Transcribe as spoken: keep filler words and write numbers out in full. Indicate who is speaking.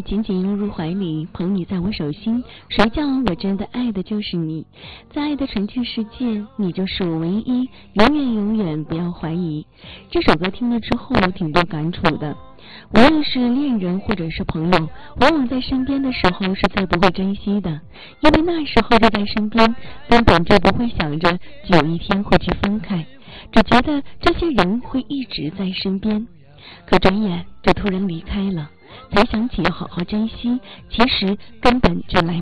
Speaker 1: 紧紧拥入怀里，捧你在我手心，谁叫我真的爱的就是你。在爱的纯净世界，你就是我唯一，永远永远不要怀疑。这首歌听了之后挺多感触的，无论是恋人或者是朋友，往往在身边的时候是最不会珍惜的，因为那时候就在身边，根本就不会想着有一天会去分开，只觉得这些人会一直在身边。可转眼就突然离开了，才想起要好好珍惜，其实根本就来